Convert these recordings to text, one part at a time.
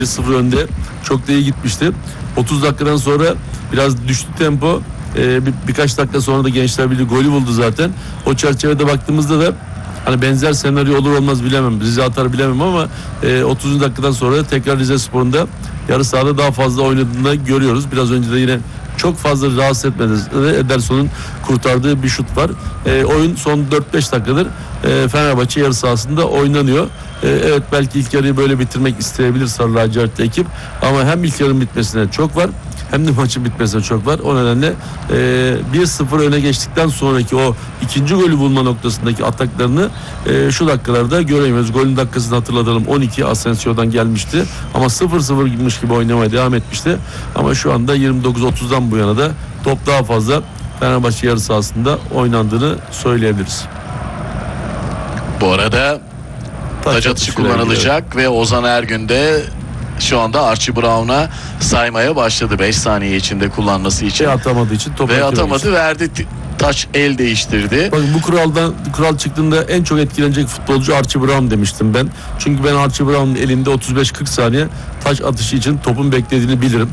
1-0 önde. Çok da iyi gitmişti. 30 dakikadan sonra biraz düştü tempo. Birkaç dakika sonra da Gençler Birliği golü buldu zaten. O çerçevede baktığımızda da hani benzer senaryo olur olmaz bilemem. Rize atar bilemem ama 30. dakikadan sonra tekrar Rizespor'un da yarı sahada daha fazla oynadığını görüyoruz. Biraz önce de yine çok fazla rahatsız etmedi. Ederson'un kurtardığı bir şut var. Oyun son 4-5 dakikadır Fenerbahçe yarı sahasında oynanıyor. Evet, belki ilk yarıyı böyle bitirmek isteyebilir Sarı Lacivertli ekip. Ama hem ilk yarının bitmesine çok var, hem de maçın bitmesine çok var. O nedenle 1-0 öne geçtikten sonraki o ikinci golü bulma noktasındaki ataklarını şu dakikalarda göremiyoruz. Golün dakikasını hatırlatalım. 12 Asensio'dan gelmişti. Ama 0-0 gitmiş gibi oynamaya devam etmişti. Ama şu anda 29-30'dan bu yana da top daha fazla Fenerbahçe yarı sahasında oynandığını söyleyebiliriz. Bu arada taç atışı kullanılacak ve Ozan Ergün de şu anda Archie Brown'a saymaya başladı 5 saniye içinde kullanması için. Atamadığı için top atamadı, verdi, taç el değiştirdi. Bakın, bu kural çıktığında en çok etkilenecek futbolcu Archie Brown demiştim ben. Çünkü ben Archie Brown'un elinde 35-40 saniye taç atışı için topun beklediğini bilirim.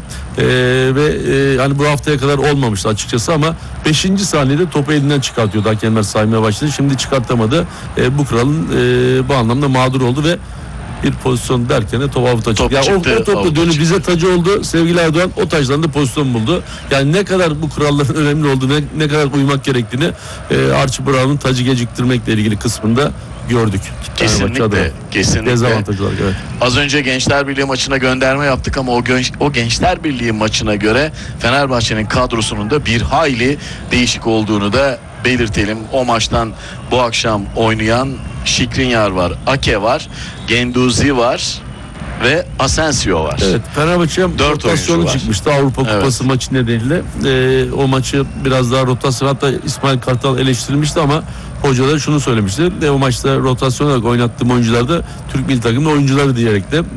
Hani bu haftaya kadar olmamıştı açıkçası ama 5. saniyede topu elinden çıkartıyordu. Hakemler saymaya başladı. Şimdi çıkartamadı. Bu kuralın bu anlamda mağdur oldu ve bir pozisyon derken de top avuta çıktı. Yani o topla dönüp bize tacı oldu. Sevgili Erdoğan o taçtan da pozisyon buldu. Yani ne kadar bu kuralların önemli olduğunu, ne kadar uymak gerektiğini Archie Brown'un tacı geciktirmekle ilgili kısmında gördük. Kesinlikle. Dezavantajı olarak, evet. Az önce Gençler Birliği maçına gönderme yaptık ama o Gençler Birliği maçına göre Fenerbahçe'nin kadrosunun da bir hayli değişik olduğunu da belirtelim. O maçtan bu akşam oynayan Skriniar var, Ake var, Genduzi var ve Asensio var. Evet, Fenerbahçe rotasyonu çıkmıştı Avrupa Kupası maçı nedeniyle. O maçı biraz daha rotasyon, hatta İsmail Kartal eleştirilmişti ama hoca da şunu söylemişti. O maçta rotasyon olarak oynattığım oyuncular da Türk milli takımının oyuncuları diyerek de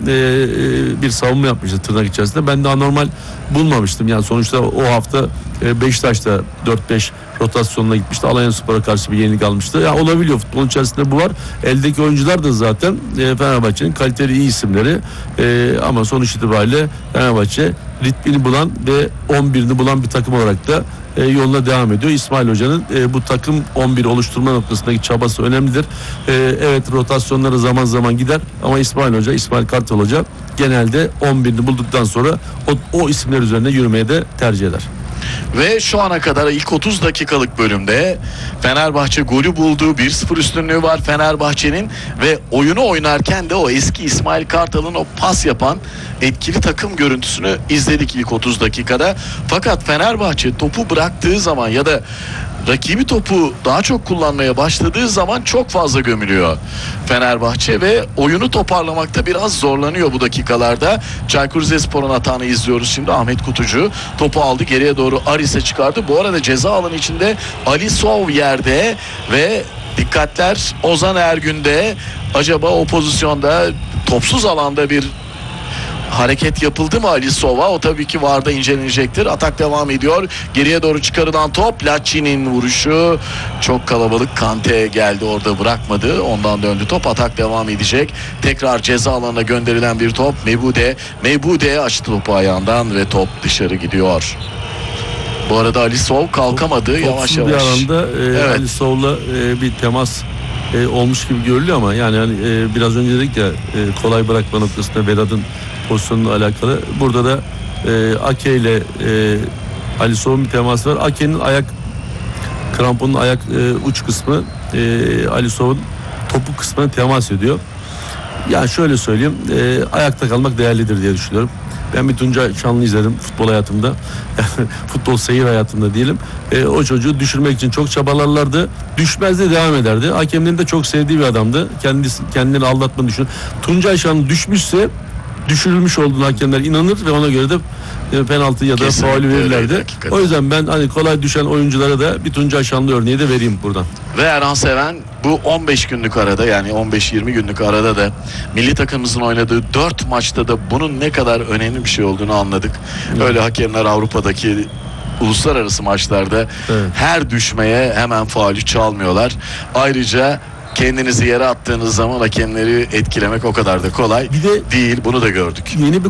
bir savunma yapmıştı tırnak içerisinde. Ben de anormal bulmamıştım. Yani sonuçta o hafta Beşiktaş'ta 4-5 rotasyonuna gitmişti. Alanyaspor'a karşı bir yenilik almıştı. Yani olabiliyor. Futbolun içerisinde bu var. Eldeki oyuncular da zaten Fenerbahçe'nin kaliteli iyi isimleri. Ama sonuç itibariyle Fenerbahçe ritmini bulan ve 11'ini bulan bir takım olarak da yoluna devam ediyor. İsmail Hoca'nın bu takım 11 oluşturma noktasındaki çabası önemlidir. Evet, rotasyonları zaman zaman gider ama İsmail Kartal Hoca genelde 11'ini bulduktan sonra o isimler üzerine yürümeye de tercih eder. Ve şu ana kadar ilk 30 dakikalık bölümde Fenerbahçe golü bulduğu 1-0 üstünlüğü var Fenerbahçe'nin ve oyunu oynarken de o eski İsmail Kartal'ın o pas yapan etkili takım görüntüsünü izledik ilk 30 dakikada. Fakat Fenerbahçe topu bıraktığı zaman ya da rakibi topu daha çok kullanmaya başladığı zaman çok fazla gömülüyor Fenerbahçe ve oyunu toparlamakta biraz zorlanıyor bu dakikalarda. Çaykur Rizespor'un atağını izliyoruz şimdi. Ahmet Kutucu topu aldı, geriye doğru Aris'e çıkardı. Bu arada ceza alanı içinde Alisov yerde ve dikkatler Ozan Ergün'de. Acaba o pozisyonda topsuz alanda bir hareket yapıldı mı Alisov'a? O tabii ki VAR'da incelenecektir. Atak devam ediyor. Geriye doğru çıkarılan top. Lacini'nin vuruşu. Çok kalabalık. Kante geldi, orada bırakmadı. Ondan döndü top. Atak devam edecek. Tekrar ceza alanına gönderilen bir top. Mebude açtı topu ayağından ve top dışarı gidiyor. Bu arada Alisov kalkamadı. Yavaş yavaş. Bir alanda Alisov'la bir temas olmuş gibi görülüyor ama yani biraz önce dedik ya kolay bırakma noktasında Vedat'ın pozisyonuyla alakalı. Burada da Ake ile Alisov'un bir teması var. Ake'nin ayak kramponun ayak uç kısmı Alisov'un topuk kısmına temas ediyor. Yani şöyle söyleyeyim, ayakta kalmak değerlidir diye düşünüyorum. Ben bir Tuncay Şanlı izledim futbol hayatımda. Futbol seyir hayatımda diyelim. O çocuğu düşürmek için çok çabalarlardı. Düşmez de devam ederdi. Hakemlerin de çok sevdiği bir adamdı. Kendini aldatmanı düşünür. Tuncay Şanlı düşmüşse düşürülmüş olduğunu hakemler inanır ve ona göre de penaltı ya da faul verirlerdi. O yüzden ben hani kolay düşen oyunculara da bir Tuncay Şanlı örneği de vereyim buradan. Ve Erhan Seven bu 15 günlük arada, yani 15-20 günlük arada da milli takımımızın oynadığı 4 maçta da bunun ne kadar önemli bir şey olduğunu anladık. Öyle hakemler Avrupa'daki uluslararası maçlarda her düşmeye hemen faulü çalmıyorlar. Ayrıca kendinizi yere attığınız zaman hakemleri etkilemek o kadar da kolay Bir de değil. Bunu da gördük. yeni bir